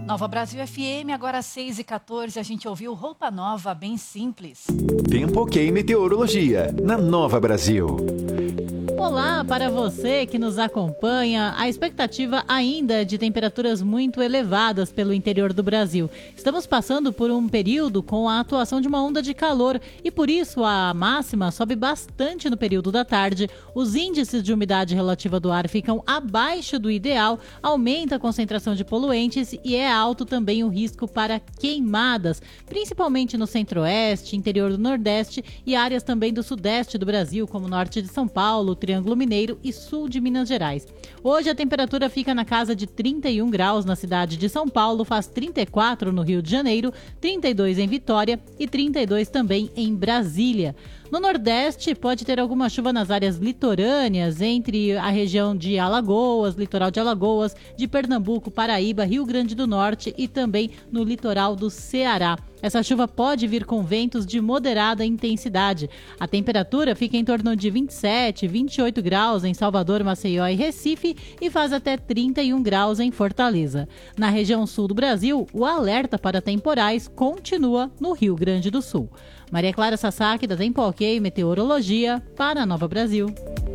Nova Brasil FM, agora às 6h14, a gente ouviu Roupa Nova, bem simples. Tempo OK e meteorologia, na Nova Brasil. Olá para você que nos acompanha. A expectativa ainda é de temperaturas muito elevadas pelo interior do Brasil. Estamos passando por um período com a atuação de uma onda de calor e por isso a máxima sobe bastante no período da tarde. Os índices de umidade relativa do ar ficam abaixo do ideal, aumenta a concentração de poluentes e é alto também o risco para queimadas, principalmente no centro-oeste, interior do nordeste e áreas também do sudeste do Brasil, como norte de São Paulo, Triângulo Mineiro e sul de Minas Gerais. Hoje a temperatura fica na casa de 31 graus na cidade de São Paulo, faz 34 no Rio de Janeiro, 32 em Vitória e 32 também em Brasília. No Nordeste, pode ter alguma chuva nas áreas litorâneas, entre a região de Alagoas, litoral de Alagoas, de Pernambuco, Paraíba, Rio Grande do Norte e também no litoral do Ceará. Essa chuva pode vir com ventos de moderada intensidade. A temperatura fica em torno de 27, 28 graus em Salvador, Maceió e Recife e faz até 31 graus em Fortaleza. Na região sul do Brasil, o alerta para temporais continua no Rio Grande do Sul. Maria Clara Sasaki, da Tempo OK Meteorologia, para a Nova Brasil.